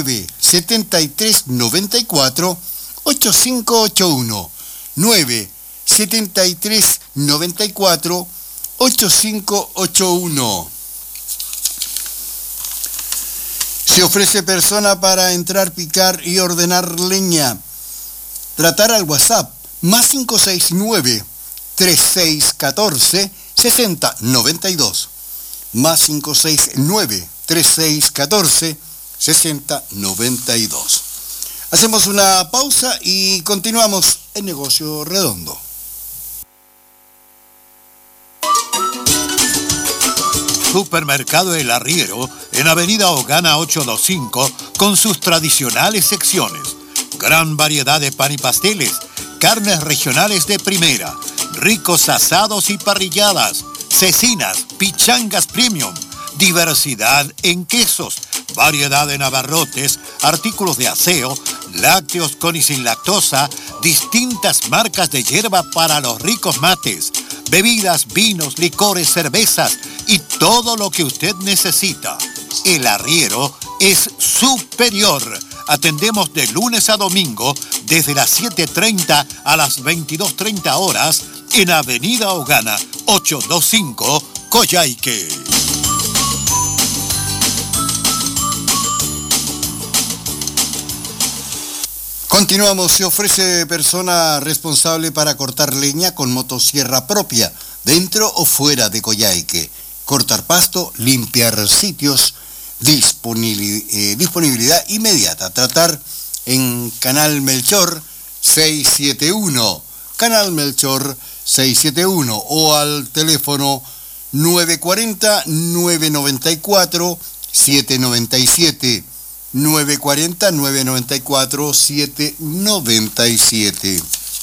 97394 8581. 97394 8581. Se ofrece persona para entrar, picar y ordenar leña. Tratar al WhatsApp más 569 3614 6092. Más 569 3614 6092. Hacemos una pausa y continuamos en Negocio Redondo. Supermercado El Arriero en Avenida Hogana 825 con sus tradicionales secciones. Gran variedad de pan y pasteles, carnes regionales de primera, ricos asados y parrilladas, cecinas, pichangas premium, diversidad en quesos, variedad en abarrotes, artículos de aseo, lácteos con y sin lactosa, distintas marcas de hierba para los ricos mates, bebidas, vinos, licores, cervezas y todo lo que usted necesita. El Arriero es superior. Atendemos de lunes a domingo desde las 7:30 a las 22:30 horas en Avenida Hogana 825, Coyhaique. Continuamos. Se ofrece persona responsable para cortar leña con motosierra propia, dentro o fuera de Coyhaique. Cortar pasto, limpiar sitios, disponibilidad inmediata. Tratar en Canal Melchor 671. Canal Melchor 671 o al teléfono 940-994-797. 940-994-797.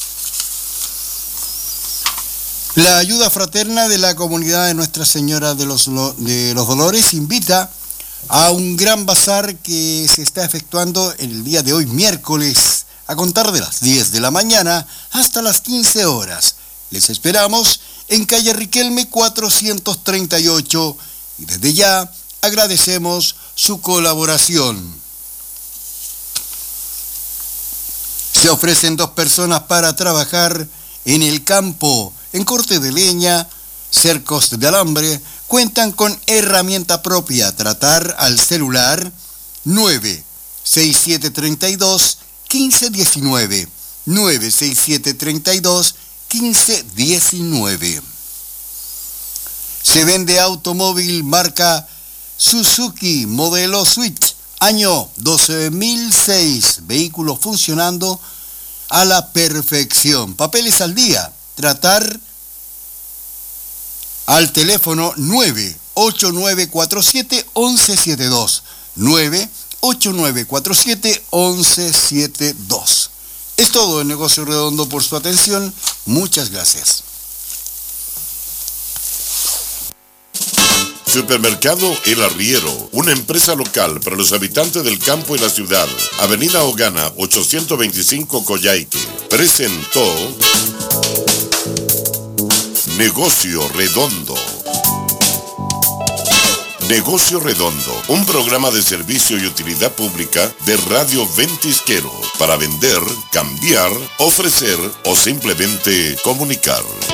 La ayuda fraterna de la comunidad de Nuestra Señora de los Dolores invita a un gran bazar que se está efectuando el día de hoy, miércoles, a contar de las 10 de la mañana hasta las 15 horas. Les esperamos en calle Riquelme 438 y desde ya agradecemos su colaboración. Se ofrecen 2 personas para trabajar en el campo, en corte de leña, cercos de alambre. Cuentan con herramienta propia. Tratar al celular 96732-1519. 96732-1519. Se vende automóvil marca Suzuki, modelo Switch, año 2006, vehículo funcionando a la perfección. Papeles al día. Tratar al teléfono 98947-1172. 98947-1172. Es todo en Negocio Redondo. Por su atención, muchas gracias. Supermercado El Arriero, una empresa local para los habitantes del campo y la ciudad. Avenida Hogana 825, Coyhaique. Presentó Negocio Redondo. Negocio Redondo, un programa de servicio y utilidad pública de Radio Ventisquero para vender, cambiar, ofrecer o simplemente comunicar.